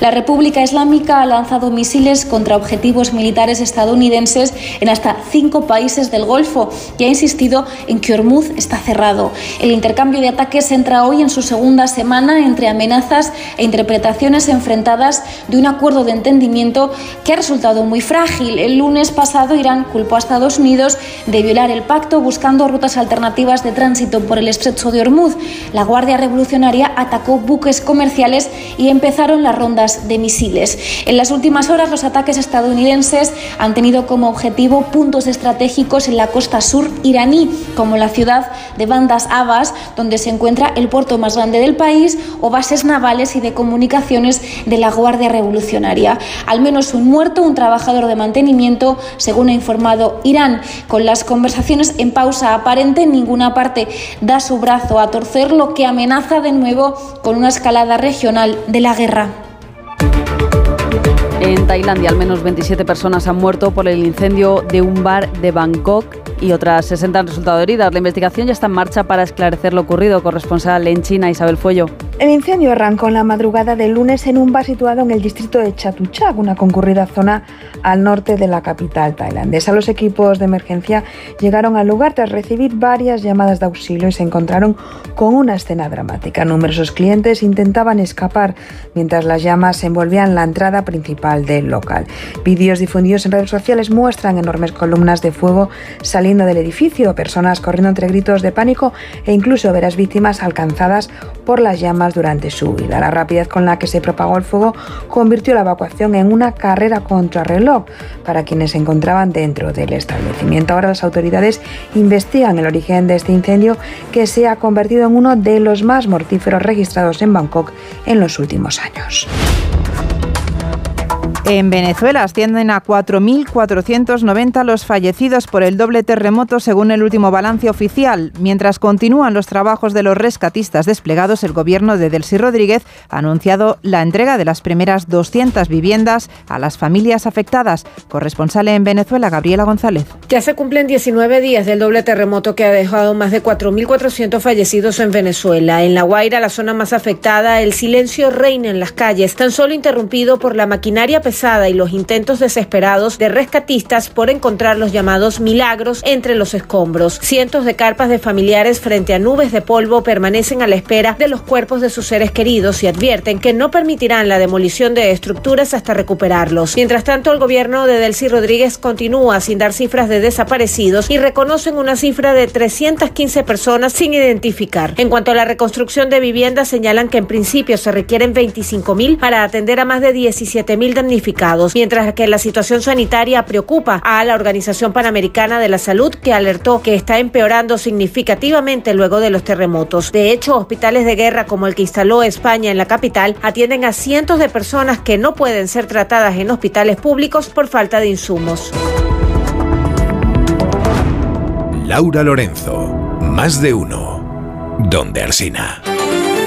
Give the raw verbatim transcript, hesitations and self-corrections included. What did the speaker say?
La República Islámica ha lanzado misiles contra objetivos militares estadounidenses en hasta cinco países del Golfo y ha insistido en que Hormuz está cerrado. El intercambio de ataques entra hoy en su segunda semana entre amenazas e interpretaciones enfrentadas de un acuerdo de entendimiento que ha resultado muy frágil. El lunes pasado Irán culpó a Estados Unidos de violar el pacto buscando rutas alternativas de tránsito por el estrecho de Hormuz. La Guardia Revolucionaria atacó buques comerciales y empezaron las rondas de misiles. En las últimas horas los ataques estadounidenses han tenido como objetivo puntos estratégicos en la costa sur iraní, como la ciudad de Bandar Abbas, donde se encuentra el puerto más grande del país, o bases navales y de comunicaciones de la Guardia Revolucionaria. Al menos un muerto, un trabajador de mantenimiento, según ha informado Irán. Con las conversaciones en pausa aparente, ninguna parte da su brazo a torcer, lo que amenaza de nuevo con una escalada regional de la guerra. En Tailandia, al menos veintisiete personas han muerto por el incendio de un bar de Bangkok y otras sesenta han resultado heridas. La investigación ya está en marcha para esclarecer lo ocurrido. Corresponsal en China, Isabel Fuello. El incendio arrancó en la madrugada del lunes en un bar situado en el distrito de Chatuchak, una concurrida zona al norte de la capital tailandesa. Los equipos de emergencia llegaron al lugar tras recibir varias llamadas de auxilio y se encontraron con una escena dramática. Numerosos clientes intentaban escapar mientras las llamas envolvían la entrada principal del local. Vídeos difundidos en redes sociales muestran enormes columnas de fuego saliendo del edificio, personas corriendo entre gritos de pánico e incluso ver a las víctimas alcanzadas por las llamas durante su huida. La rapidez con la que se propagó el fuego convirtió la evacuación en una carrera contrarreloj para quienes se encontraban dentro del establecimiento. Ahora las autoridades investigan el origen de este incendio, que se ha convertido en uno de los más mortíferos registrados en Bangkok en los últimos años. En Venezuela ascienden a cuatro mil cuatrocientos noventa los fallecidos por el doble terremoto según el último balance oficial. Mientras continúan los trabajos de los rescatistas desplegados, el gobierno de Delcy Rodríguez ha anunciado la entrega de las primeras doscientas viviendas a las familias afectadas. Corresponsal en Venezuela, Gabriela González. Ya se cumplen diecinueve días del doble terremoto que ha dejado más de cuatro mil cuatrocientos fallecidos en Venezuela. En La Guaira, la zona más afectada, el silencio reina en las calles, tan solo interrumpido por la maquinaria pesada y los intentos desesperados de rescatistas por encontrar los llamados milagros entre los escombros. Cientos de carpas de familiares frente a nubes de polvo permanecen a la espera de los cuerpos de sus seres queridos y advierten que no permitirán la demolición de estructuras hasta recuperarlos. Mientras tanto, el gobierno de Delcy Rodríguez continúa sin dar cifras de desaparecidos y reconocen una cifra de trescientas quince personas sin identificar. En cuanto a la reconstrucción de viviendas, señalan que en principio se requieren veinticinco mil para atender a más de diecisiete mil damnificados. Mientras que la situación sanitaria preocupa a la Organización Panamericana de la Salud, que alertó que está empeorando significativamente luego de los terremotos. De hecho, hospitales de guerra como el que instaló España en la capital atienden a cientos de personas que no pueden ser tratadas en hospitales públicos por falta de insumos. Laura Lorenzo, más de uno, donde Alsina.